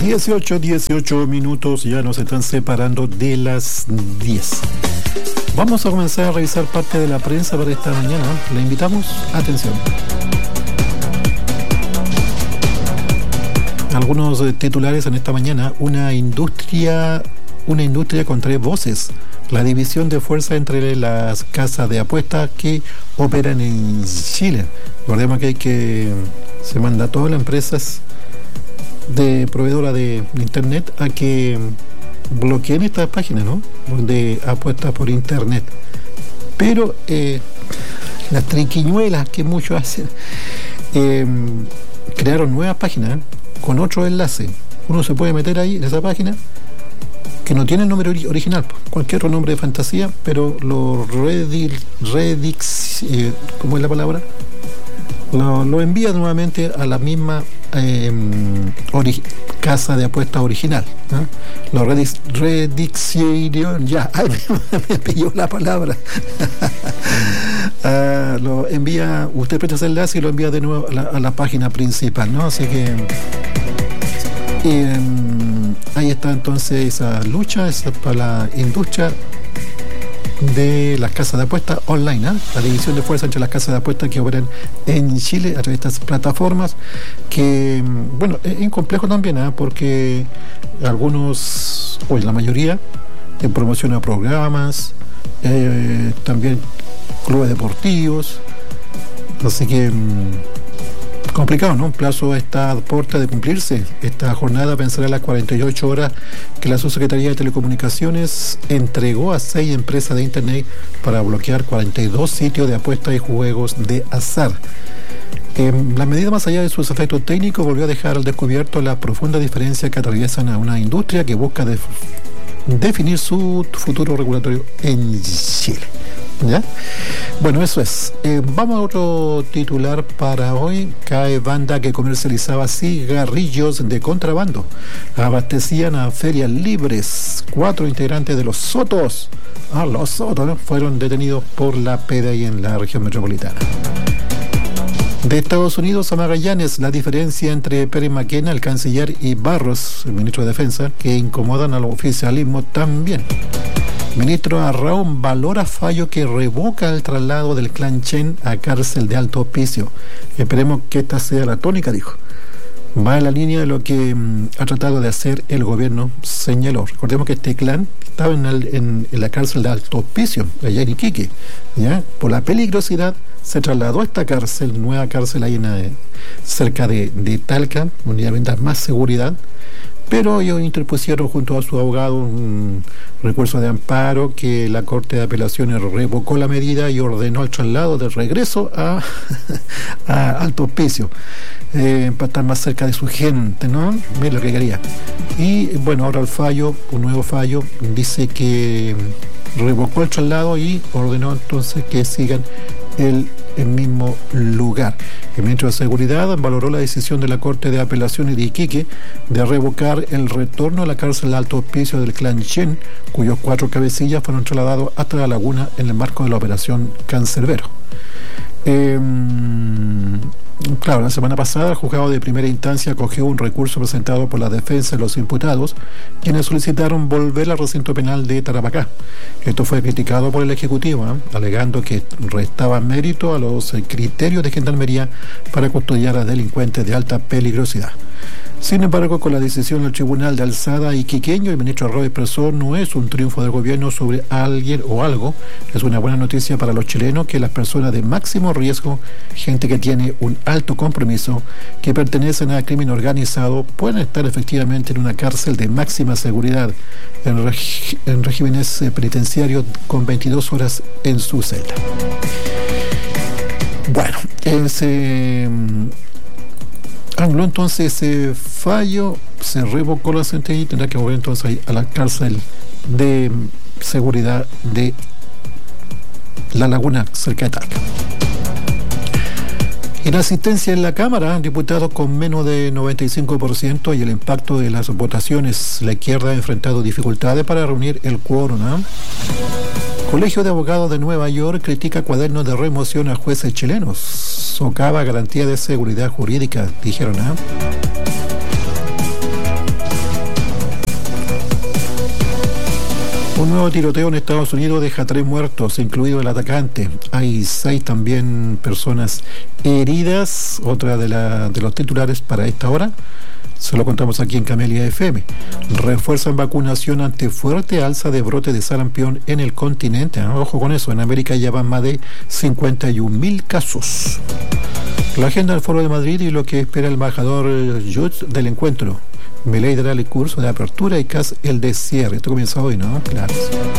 18 minutos, ya nos están separando de las 10. Vamos a comenzar a revisar parte de la prensa para esta mañana. Le invitamos, atención. Algunos titulares en esta mañana. Una industria con tres voces. La división de fuerza entre las casas de apuestas que operan en Chile. Recordemos que se manda a todas las empresas de proveedora de internet a que bloqueen estas páginas, ¿no?, de apuestas por internet. Pero las triquiñuelas que muchos hacen, crearon nuevas páginas con otro enlace. Uno se puede meter ahí en esa página que no tiene el nombre original, cualquier otro nombre de fantasía, pero los Redix, ¿cómo es la palabra? Lo envía nuevamente a la misma casa de apuestas original, ¿eh? Los Redixion, ya, ay, me pilló la palabra. Lo envía, usted presta ese enlace y lo envía de nuevo a la página principal, ¿no? Así que ahí está entonces esa lucha, esa para la industria de las casas de apuestas online, ¿eh? La división de fuerza entre las casas de apuestas que operan en Chile a través de estas plataformas, que, bueno, es complejo también, ¿eh? Porque algunos, o la mayoría, promociona programas, también clubes deportivos, así que complicado, ¿no? Un plazo está a puerta de cumplirse. Esta jornada vencerá las 48 horas que la Subsecretaría de Telecomunicaciones entregó a 6 empresas de internet para bloquear 42 sitios de apuestas y juegos de azar. La medida, más allá de sus efectos técnicos, volvió a dejar al descubierto la profunda diferencia que atraviesan a una industria que busca definir su futuro regulatorio en Chile. ¿Ya? Bueno, eso es. Vamos a otro titular para hoy. Cae banda que comercializaba cigarrillos de contrabando. Abastecían a ferias libres. 4 integrantes de los Sotos, los Sotos, ¿no?, fueron detenidos por la PDI en la región metropolitana. De Estados Unidos a Magallanes, la diferencia entre Pérez Maquena, el canciller, y Barros, el ministro de Defensa, que incomodan al oficialismo también. Ministro Arraón valora fallo que revoca el traslado del clan Chen a cárcel de Alto Hospicio. Esperemos que esta sea la tónica, dijo. Va en la línea de lo que ha tratado de hacer el gobierno, señaló. Recordemos que este clan estaba en la cárcel de Alto Hospicio, allá en Iquique, ¿ya? Por la peligrosidad se trasladó a esta cárcel, nueva cárcel ahí cerca de Talca, donde había más seguridad. Pero ellos interpusieron junto a su abogado un recurso de amparo que la Corte de Apelaciones revocó la medida y ordenó el traslado de regreso a Alto Hospicio, para estar más cerca de su gente, ¿no? Mira lo que quería. Y bueno, ahora un nuevo fallo, dice que revocó el traslado y ordenó entonces que sigan el mismo lugar. El ministro de Seguridad valoró la decisión de la Corte de Apelaciones de Iquique de revocar el retorno a la cárcel de Alto Hospicio del clan Chen, cuyos 4 cabecillas fueron trasladados hasta la laguna en el marco de la operación Cancerbero. Claro, la semana pasada el juzgado de primera instancia acogió un recurso presentado por la defensa de los imputados, quienes solicitaron volver al recinto penal de Tarapacá. Esto fue criticado por el Ejecutivo, alegando que restaba mérito a los criterios de Gendarmería para custodiar a delincuentes de alta peligrosidad. Sin embargo, con la decisión del Tribunal de Alzada iquiqueño, el ministro Arroyo expresó: no es un triunfo del gobierno sobre alguien o algo, es una buena noticia para los chilenos que las personas de máximo riesgo, gente que tiene un alto compromiso, que pertenecen al crimen organizado, pueden estar efectivamente en una cárcel de máxima seguridad, en regímenes penitenciarios con 22 horas en su celda. Bueno, anuló entonces ese fallo, se revocó la sentencia y tendrá que volver entonces ahí a la cárcel de seguridad de La Laguna, cerca de Talca. Inasistencia en la Cámara, diputados con menos de 95% y el impacto de las votaciones. La izquierda ha enfrentado dificultades para reunir el quórum, ¿no? Colegio de Abogados de Nueva York critica cuadernos de remoción a jueces chilenos. Socava garantía de seguridad jurídica, dijeron, Nuevo tiroteo en Estados Unidos deja 3 muertos, incluido el atacante. Hay 6 también personas heridas. Otra de los titulares para esta hora. Se lo contamos aquí en Camelia FM. Refuerzan vacunación ante fuerte alza de brote de sarampión en el continente. Ojo con eso, en América ya van más de 51.000 casos. La agenda del Foro de Madrid y lo que espera el embajador Jutz del encuentro. Milei dará el curso de apertura y Kast el de cierre. Esto comienza hoy, ¿no? Claro.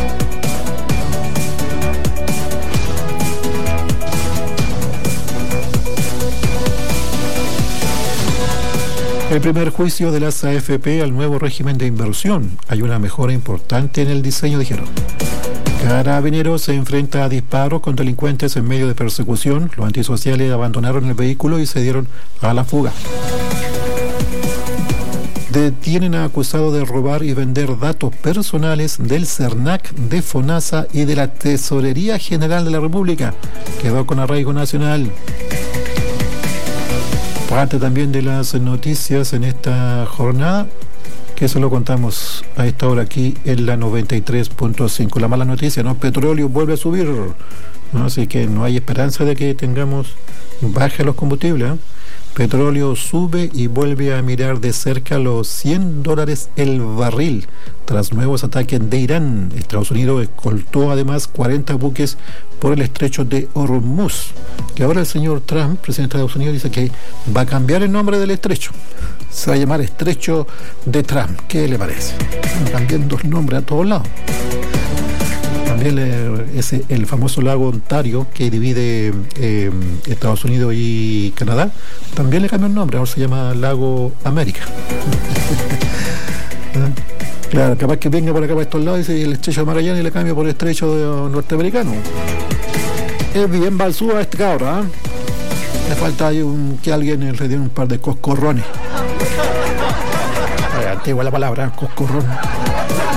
El primer juicio de las AFP al nuevo régimen de inversión. Hay una mejora importante en el diseño, dijeron. Carabineros se enfrenta a disparos con delincuentes en medio de persecución. Los antisociales abandonaron el vehículo y se dieron a la fuga. Detienen a acusado de robar y vender datos personales del CERNAC, de FONASA y de la Tesorería General de la República. Quedó con arraigo nacional. Parte también de las noticias en esta jornada, que eso lo contamos a esta hora aquí en la 93.5. La mala noticia, ¿no? Petróleo vuelve a subir, ¿no? Así que no hay esperanza de que tengamos baja los combustibles, ¿eh? Petróleo sube y vuelve a mirar de cerca los $100 el barril tras nuevos ataques de Irán. Estados Unidos escoltó además 40 buques por el estrecho de Hormuz, que ahora el señor Trump, presidente de Estados Unidos, dice que va a cambiar el nombre del estrecho. Se va a llamar Estrecho de Trump. ¿Qué le parece? Cambiando el nombre a todos lados. También el famoso lago Ontario que divide Estados Unidos y Canadá, también le cambió el nombre, ahora se llama Lago América. Claro, capaz que venga por acá para estos lados y dice el estrecho de Magallanes y le cambia por el estrecho norteamericano. Es bien balsúa este cabro, ¿eh? Le falta ahí que alguien le dé un par de coscorrones. Antigua la palabra, coscorrón.